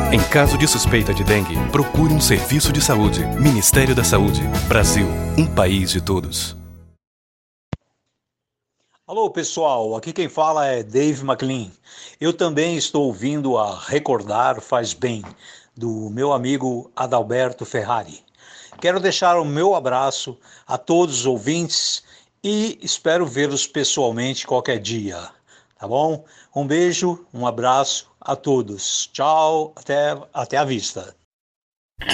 Em caso de suspeita de dengue, procure um serviço de saúde. Ministério da Saúde. Brasil, um país de todos. Alô pessoal, aqui quem fala é Dave McLean. Eu também estou ouvindo a Recordar Faz Bem, do meu amigo Adalberto Ferrari. Quero deixar o meu abraço a todos os ouvintes e espero vê-los pessoalmente qualquer dia, tá bom? Um beijo, um abraço a todos. Tchau, até a vista.